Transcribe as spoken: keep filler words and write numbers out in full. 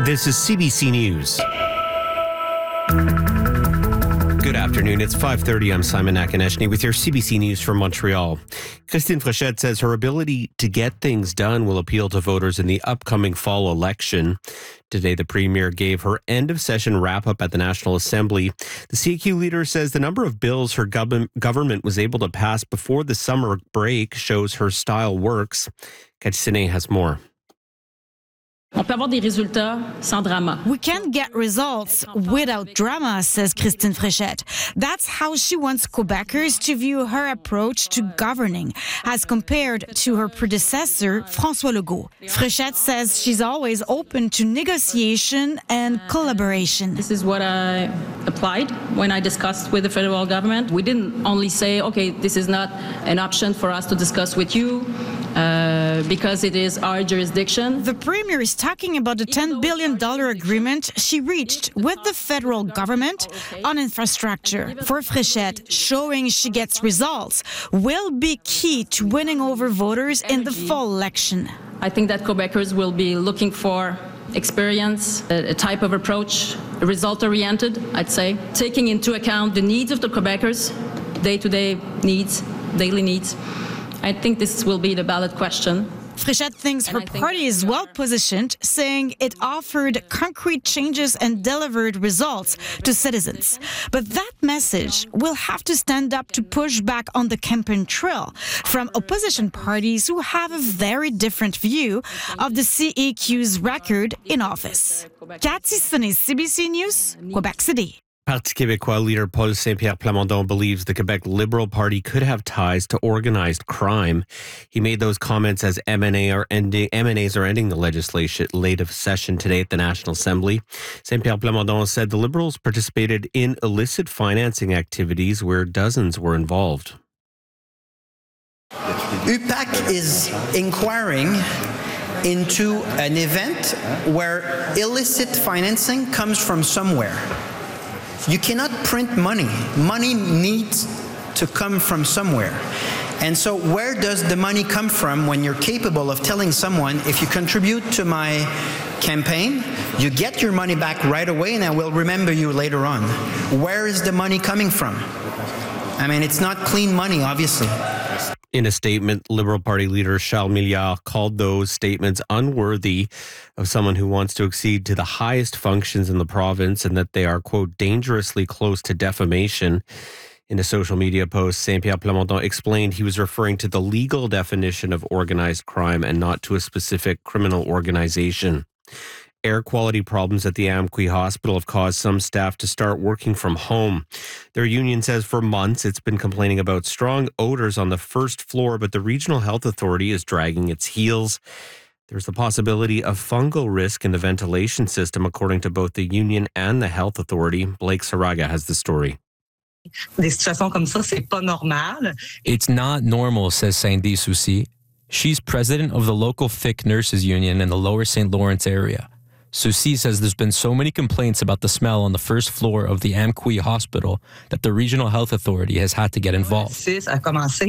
This is C B C News. Good afternoon. It's five thirty. I'm Simon Nakaneshny with your C B C News from Montreal. Christine Fréchette says her ability to get things done will appeal to voters in the upcoming fall election. Today, the premier gave her end-of-session wrap-up at the National Assembly. The C A Q leader says the number of bills her gov- government was able to pass before the summer break shows her style works. Kachsine has more. On peut avoir des résultats sans drama. We can get results without drama, says Christine Fréchette. That's how she wants Quebecers to view her approach to governing, as compared to her predecessor, François Legault. Fréchette says she's always open to negotiation and collaboration. This is what I applied when I discussed with the federal government. We didn't only say, okay, this is not an option for us to discuss with you, uh, because it is our jurisdiction. The premier is talking about the ten billion dollars agreement she reached with the federal government on infrastructure. For Fréchette, showing she gets results will be key to winning over voters in the fall election. I think that Quebecers will be looking for experience, a, a type of approach, result-oriented, I'd say, taking into account the needs of the Quebecers, day-to-day needs, daily needs. I think this will be the ballot question. Fréchette thinks her party is well positioned, saying it offered concrete changes and delivered results to citizens. But that message will have to stand up to push back on the campaign trail from opposition parties who have a very different view of the C A Q's record in office. Cathy Sonnet, C B C News, Quebec City. Parti québécois leader Paul Saint-Pierre Plamondon believes the Quebec Liberal Party could have ties to organized crime. He made those comments as M and A are ending, M and A's are ending the legislative session today at the National Assembly. Saint-Pierre Plamondon said the Liberals participated in illicit financing activities where dozens were involved. U P A C is inquiring into an event where illicit financing comes from somewhere. You cannot print money. Money needs to come from somewhere. And so where does the money come from when you're capable of telling someone, if you contribute to my campaign, you get your money back right away and I will remember you later on. Where is the money coming from? I mean, it's not clean money, obviously. In a statement, Liberal Party leader Charles Milliard called those statements unworthy of someone who wants to accede to the highest functions in the province and that they are, quote, dangerously close to defamation. In a social media post, Saint-Pierre Plamondon explained he was referring to the legal definition of organized crime and not to a specific criminal organization. Air quality problems at the Amqui Hospital have caused some staff to start working from home. Their union says for months it's been complaining about strong odors on the first floor, but the Regional Health Authority is dragging its heels. There's the possibility of fungal risk in the ventilation system, according to both the union and the health authority. Blake Saraga has the story. Des situations comme ça, c'est pas normal. It's not normal, says Sandy Soucy. She's president of the local F I C Nurses Union in the Lower Saint Lawrence area. Soucy says there's been so many complaints about the smell on the first floor of the Amqui Hospital that the Regional Health Authority has had to get involved. A commencé